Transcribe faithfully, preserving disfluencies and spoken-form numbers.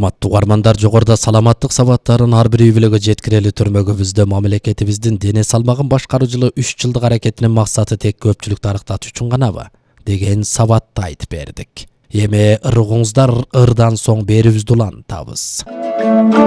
урматтуу угармандар, жогоруда саламаттык сабаттарын ар бир үй-бүлөгө жеткирели түрмөгүбүздө мамлекетибиздин дене салмагын башкаруу үч жылдык аракетинин максаты тек көпчүлүктү арыктатуу үчүн ганабы деген сабатты айтып бердик. Эми ырыгыңыздар ырдан соң берүүбүздү улантабыз.